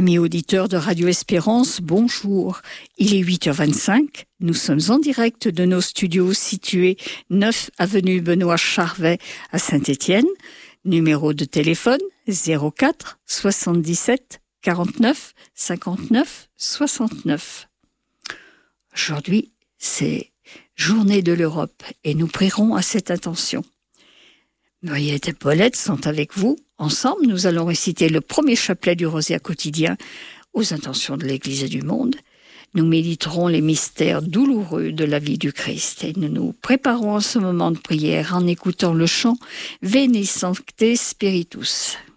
Amis auditeurs de Radio Espérance, bonjour. Il est 8h25. Nous sommes en direct de nos studios situés 9 avenue Benoît Charvet à Saint-Étienne. Numéro de téléphone 04 77 49 59 69. Aujourd'hui, c'est Journée de l'Europe et nous prierons à cette intention. Mariette et Paulette sont avec vous. Ensemble, nous allons réciter le premier chapelet du Rosaire quotidien aux intentions de l'Église et du monde. Nous méditerons les mystères douloureux de la vie du Christ et nous nous préparons à ce moment de prière en écoutant le chant Veni Sancte Spiritus.